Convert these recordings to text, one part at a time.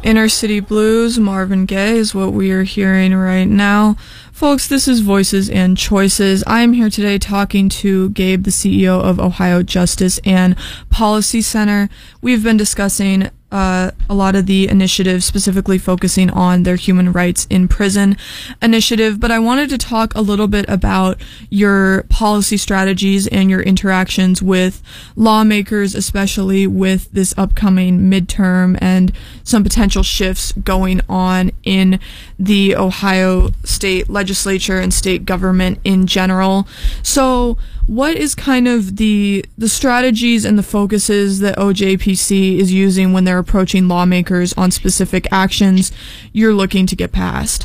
Inner City Blues, Marvin Gaye is what we are hearing right now. Folks, this is Voices and Choices. I am here today talking to Gabe, the CEO of Ohio Justice and Policy Center. We've been discussing a lot of the initiatives, specifically focusing on their human rights in prison initiative, but I wanted to talk a little bit about your policy strategies and your interactions with lawmakers, especially with this upcoming midterm and some potential shifts going on in the Ohio state legislature and state government in general. So what is kind of the strategies and the focuses that OJPC is using when they're approaching lawmakers on specific actions you're looking to get passed?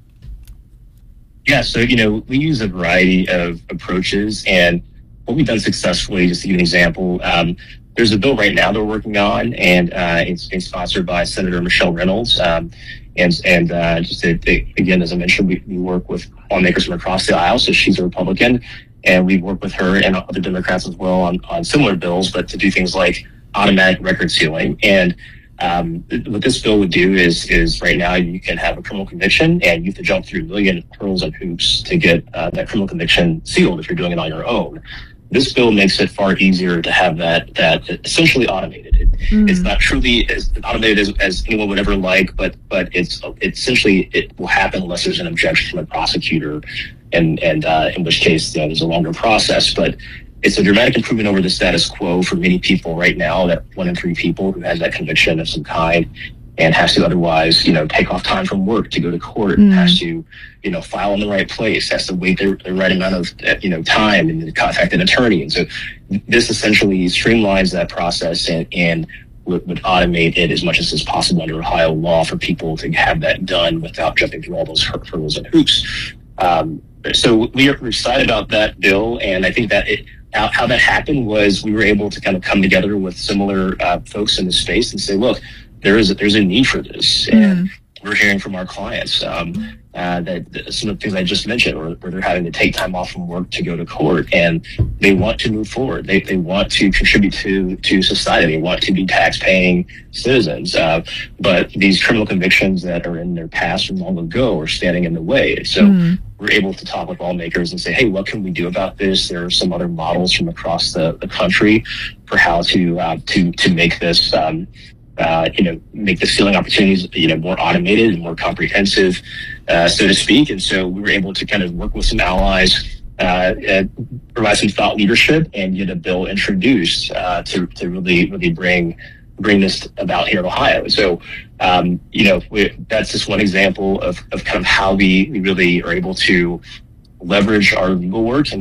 Yeah, so, we use a variety of approaches, and what we've done successfully, just to give an example, there's a bill right now that we're working on, and it's being sponsored by Senator Michelle Reynolds. Again, as I mentioned, we work with lawmakers from across the aisle, so she's a Republican, and we work with her and other Democrats as well on similar bills, but to do things like automatic record sealing. And what this bill would do is right now you can have a criminal conviction and you have to jump through a million hurdles and hoops to get that criminal conviction sealed if you're doing it on your own. This bill makes it far easier to have that essentially automated. It's not truly as automated as anyone would ever like, but it's essentially it will happen unless there's an objection from the prosecutor, and in which case there's a longer process. But it's a dramatic improvement over the status quo for many people right now, that 1 in 3 people who has that conviction of some kind and has to otherwise, take off time from work to go to court, has to, file in the right place, has to wait the right amount of, time and to contact an attorney. And so this essentially streamlines that process and would automate it as much as is possible under Ohio law for people to have that done without jumping through all those hurdles and hoops. So we're excited about that bill, and I think that how that happened was we were able to kind of come together with similar folks in the space and say, look, there's a need for this, and we're hearing from our clients that some of the things I just mentioned, where they're having to take time off from work to go to court, and they want to move forward. They want to contribute to society. They want to be tax-paying citizens, but these criminal convictions that are in their past from long ago are standing in the way. So we're able to talk with lawmakers and say, hey, what can we do about this? There are some other models from across the country for how to make this make the sealing opportunities, more automated and more comprehensive, so to speak. And so we were able to kind of work with some allies, provide some thought leadership, and get a bill introduced to really bring this about here in Ohio. So, that's just one example of kind of how we really are able to leverage our legal work and